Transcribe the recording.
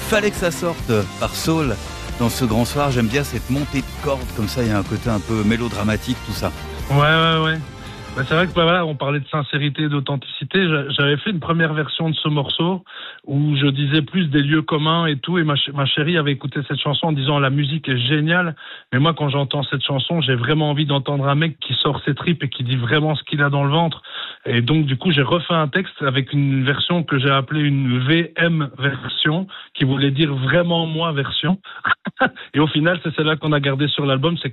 fallait que ça sorte par Saul dans ce grand soir. J'aime bien cette montée de cordes, comme ça il y a un côté un peu mélodramatique, tout ça. Ouais. Bah, c'est vrai que voilà, on parlait de sincérité, d'authenticité. J'avais fait une première version de ce morceau où je disais plus des lieux communs et tout. Et ma chérie avait écouté cette chanson en disant la musique est géniale. Mais moi, quand j'entends cette chanson, j'ai vraiment envie d'entendre un mec qui sort ses tripes et qui dit vraiment ce qu'il a dans le ventre. Et donc, du coup, j'ai refait un texte avec une version que j'ai appelée une VM version, qui voulait dire vraiment moi version. Et au final, c'est celle-là qu'on a gardée sur l'album. C'est